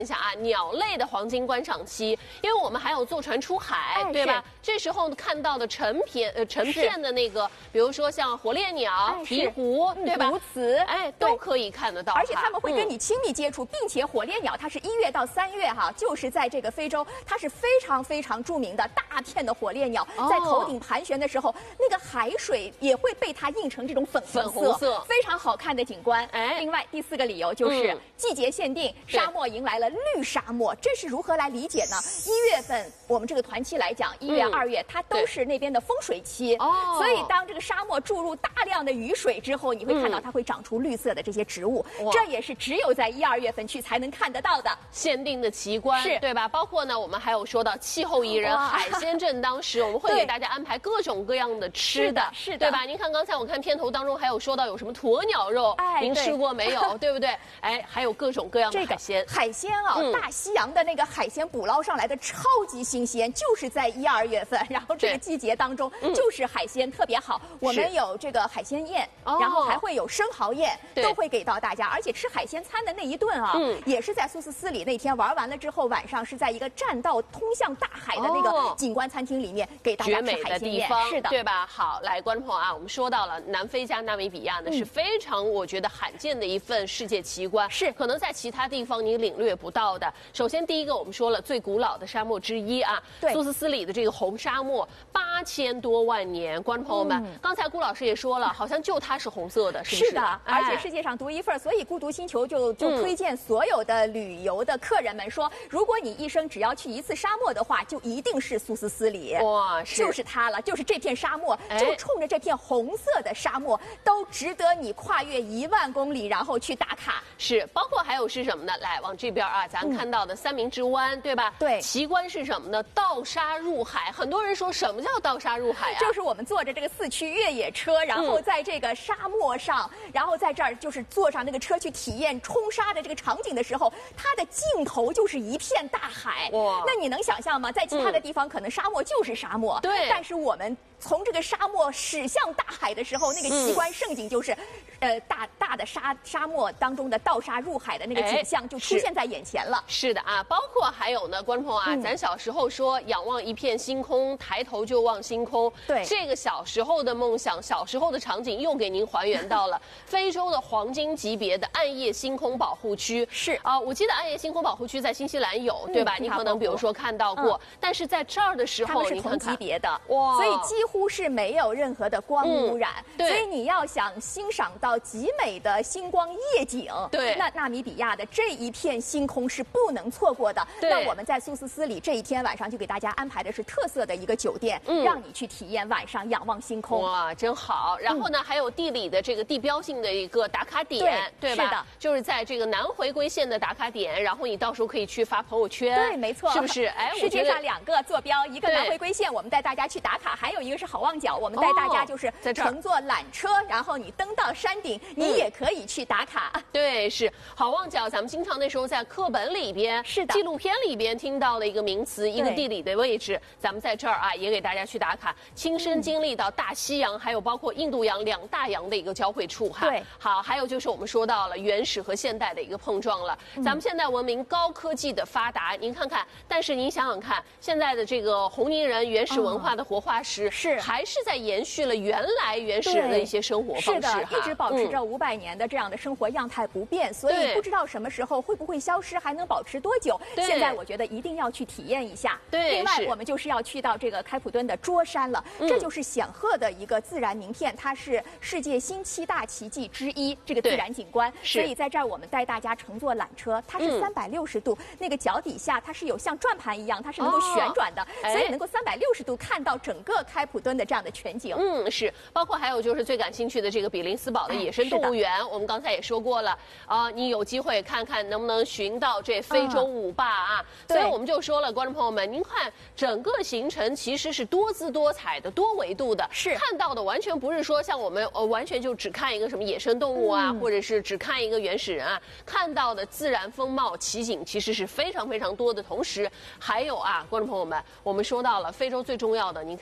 一下啊，鸟类的黄金观赏期，因为我们还有坐船出海，对吧？这时候看到的成片的那个，比如说像火烈鸟、鹈鹕，对吧？ 鸬鹚， 都可以看得到。 而且他们会跟你亲密接触，并且火烈鸟它是1月到3月哈，就是在这个非洲，它是非常非常著名的大片的火烈鸟，在头顶盘旋的时候，那个海水也会被它映成这种粉红色，非常好看的景观。另外第4个理由就是季节限定，沙漠迎来了绿沙漠，这是如何来理解呢？1月份我们这个团期来讲，1月、2月它都是那边的丰水期，所以当这个沙漠注入大量的雨水之后，你会看到它会长出绿色的这些植物，这也是只有在1、2月份去才能看得到的限定的奇观，对吧？包括呢，我们还有说到气候宜人海鲜镇，当时我们会给大家安排各种各样的吃的， 是的， 对吧？您看刚才我看片头当中还有说到有什么鸵鸟肉，您吃过没有？对不对？还有各种各样的海鲜， 海鲜啊，大西洋的那个海鲜捕捞上来的超级新鲜，就是在1、2月份，然后这个季节当中就是海鲜特别好。我们有这个海鲜宴，然后还会有生蚝宴，都会给到大家。而且吃海鲜餐的那一顿啊，也是在苏斯斯里那天玩完了之后，晚上是在一个栈道通向大海的那个景观餐厅里面给大家吃海鲜宴， 是的，对吧？好，来，观众朋友啊，我们说到了南非加纳米比亚呢，是非常我觉得罕见的一份世界奇观，是可能在其他地方你领略不到的。首先第一个，我们说了最古老的沙漠之一啊，苏斯斯里的这个红沙漠，8000多万年。观众朋友们，刚才顾老师也说了，好像就它是红色的，是不是？ 是的，而且世界上独一份，所以孤独星球就推荐所有的旅游的客人们说，如果你一生只要去一次沙漠的话，就一定是苏斯斯里。哇，就是它了，就是这片沙漠，就冲着这片红色的沙漠，都值得你跨越1万公里，然后去打卡。 是，包括还有是什么呢？来，往这边啊，咱看到的三明治湾，对吧？ 对， 奇观是什么呢？盗沙入海。很多人说什么叫盗沙入海啊？ 就是我们坐着这个4驱越野车，然后在这个沙漠上，然后在这儿就是坐上那个车去体验冲沙的这个场景的时候，它的尽头就是一片大海。哇，那你能想象吗？在其他的地方可能沙漠就是沙漠，对，但是我们从这个沙漠驶向大海的时候，那个奇观盛景就是，大的沙漠当中的盗沙入海的那个景象就出现在眼前了。 是的啊，包括还有呢，观众朋友啊，咱小时候说仰望一片星空，抬头就望星空，对，这个小时候的梦想，小时候的场景又给您还原到了非洲的黄金级别的暗夜星空保护区。是啊，我记得暗夜星空保护区在新西兰有，对吧？你可能比如说看到过，但是在这儿的时候， 他们是同级别的，哇，所以几乎是没有任何的光污染。所以你要想欣赏到极美的星光夜景，对，那纳米比亚的这一片星空是不能错过的。那我们在苏斯斯里这一天晚上就给大家安排的是特色的一个酒店，让你去体验晚上仰望星空。 哇，真好！然后呢，还有地理的这个地标性的一个打卡点，对吧？是的，就是在这个南回归线的打卡点，然后你到时候可以去发朋友圈。 对，没错， 是不是？ 世界上2个坐标，一个南回归线，我们带大家去打卡；还有一个是好望角，我们带大家就是乘坐缆车，然后你登到山顶，你也可以去打卡。 对，是好望角，咱们经常那时候在课本里边、纪录片里边听到的一个名词，一个地理的位置，咱们在这儿啊也给大家去打卡，亲身经历到大西洋还有包括印度洋2大洋的一个交汇处哈。对，好，还有就是我们说到了原始和现代的一个碰撞了。咱们现代文明高科技的发达，您看看，但是您想想看，现在的这个红泥人原始文化的活化石还是在延续了原来原始人的一些生活方式， 是的，一直保持着500年的这样的生活样态不变，所以不知道什么时候会不会消失，还能保持多久？现在我觉得一定要去体验一下。对，另外我们就是要去到这个开普敦的卓山了，这就是显赫的一个自然名片，它是世界新7大奇迹之一，这个自然景观。所以在这儿我们带大家乘坐缆车，它是360度，那个脚底下它是有像转盘一样，它是能够旋转的，所以能够360度看到整个开普敦的这样的全景。 是，包括还有就是最感兴趣的这个比林斯堡的野生动物园，我们刚才也说过了啊，你有机会看看能不能寻到这非洲5霸啊。所以我们就说了，观众朋友们，您看整个行程其实是多姿多彩的、多维度的，是看到的完全不是说像我们完全就只看一个什么野生动物啊，或者是只看一个原始人啊，看到的自然风貌奇景其实是非常非常多的。同时还有啊，观众朋友们，我们说到了非洲最重要的，您看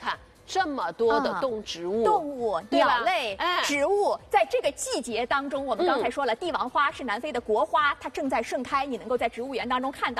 这么多的动植物、 动物、鸟类、植物，在这个季节当中，我们刚才说了，帝王花是南非的国花，它正在盛开，你能够在植物园当中看到。